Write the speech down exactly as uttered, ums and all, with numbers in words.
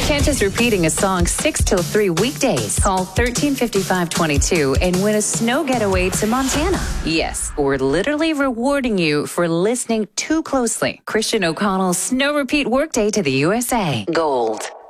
Can't just repeating a song six till three weekdays. Call thirteen fifty-five twenty-two and win a snow getaway to Montana. Yes, we're literally rewarding you for listening too closely. Christian O'Connell's Snow Repeat Workday to the U S A. Gold.